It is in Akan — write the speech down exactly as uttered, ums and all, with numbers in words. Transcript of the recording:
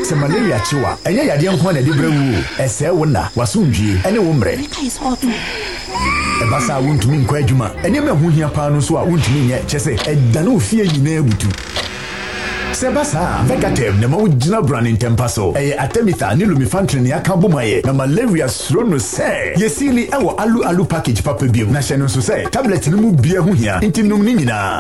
se malaria chiwa enye yade nko na de brewu ese wona wasundwie ene wo mre ebasa wontumi nkwa adwuma ene me ho hia pa no so a wontumi nye chese edane ofie nyina ebutu Sebasa Vegatev ne mawu jina branding tempaso eye Artemether ni lumefantrine ya ka bomaye na malaria suro no se yesili ewo alu alu package papa biom na hye no so se tablet ni mu bia ho hia intinum ni nyina